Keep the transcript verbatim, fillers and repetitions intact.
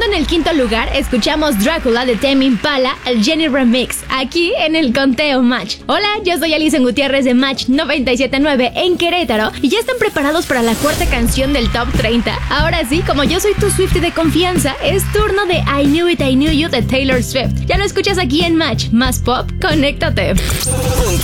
en el quinto lugar, escuchamos Drácula de Tame Impala, el Jenny Remix, aquí en el Conteo Match. Hola, yo soy Alison Gutiérrez de Match noventa y siete punto nueve en Querétaro y ya están preparados para la cuarta canción del Top treinta. Ahora sí, como yo soy tu Swiftie de confianza, es turno de I Knew It, I Knew You de Taylor Swift. Ya lo escuchas aquí en Match, más pop, conéctate. Ponte